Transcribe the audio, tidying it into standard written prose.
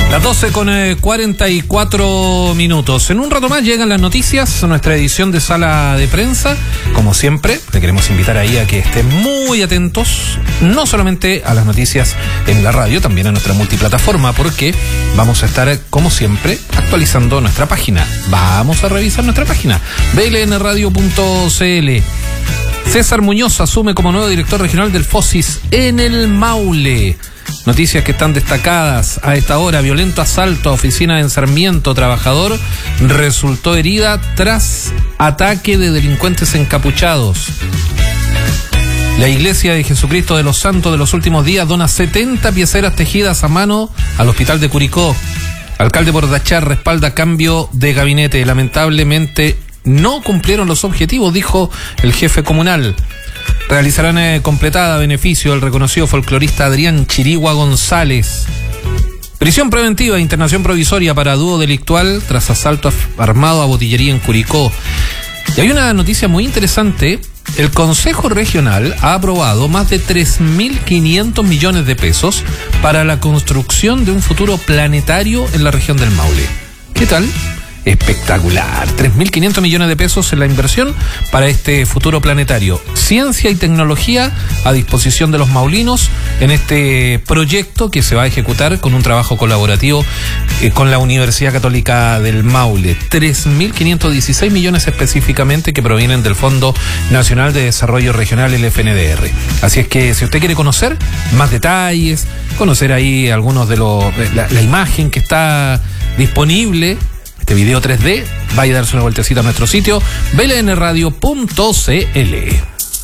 Las 12:44. En un rato más llegan las noticias, nuestra edición de sala de prensa. Como siempre, le queremos invitar ahí a que estén muy atentos, no solamente a las noticias en la radio, también a nuestra multiplataforma, porque vamos a estar, como siempre, actualizando nuestra página. Vamos a revisar nuestra página, blnradio.cl. César Muñoz asume como nuevo director regional del FOSIS en el Maule. Noticias que están destacadas a esta hora: violento asalto a oficina en Sarmiento, trabajador resultó herida tras ataque de delincuentes encapuchados. La Iglesia de Jesucristo de los Santos de los Últimos Días dona 70 pieceras tejidas a mano al hospital de Curicó. Alcalde Bordachar respalda cambio de gabinete. Lamentablemente no cumplieron los objetivos, dijo el jefe comunal. Realizarán completada a beneficio del reconocido folclorista Adrián Chirigua González. Prisión preventiva e internación provisoria para dúo delictual tras asalto armado a botillería en Curicó. Y hay una noticia muy interesante. El Consejo Regional ha aprobado más de 3.500 millones de pesos para la construcción de un futuro planetario en la región del Maule. ¿Qué tal? Espectacular. 3.500 millones de pesos en la inversión para este futuro planetario. Ciencia y tecnología a disposición de los maulinos en este proyecto que se va a ejecutar con un trabajo colaborativo con la Universidad Católica del Maule. 3.516 millones específicamente que provienen del Fondo Nacional de Desarrollo Regional, el FNDR. Así es que si usted quiere conocer más detalles, conocer ahí algunos de la imagen que está disponible, este video 3D, vaya a darse una vueltecita a nuestro sitio blnradio.cl.